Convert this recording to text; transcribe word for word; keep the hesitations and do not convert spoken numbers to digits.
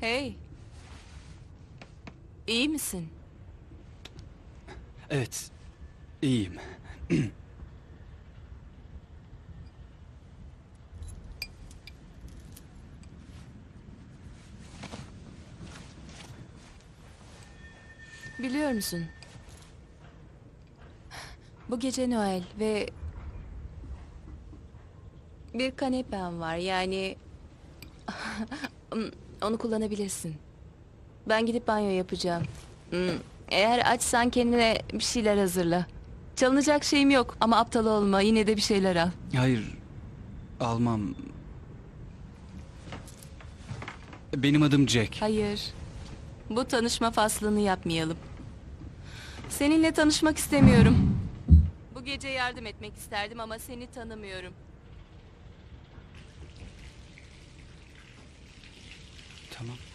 Hey, iyi misin? Evet, iyiyim. Biliyor musun? Bu gece Noel ve bir kanepem var. Yani onu kullanabilirsin. Ben gidip banyo yapacağım. Hmm, Eğer açsan kendine bir şeyler hazırla. Çalınacak şeyim yok ama aptal olma. Yine de bir şeyler al. Hayır, almam. Benim adım Jack. Hayır. Bu tanışma faslını yapmayalım. Seninle tanışmak istemiyorum. Bu gece yardım etmek isterdim ama seni tanımıyorum. Tamam.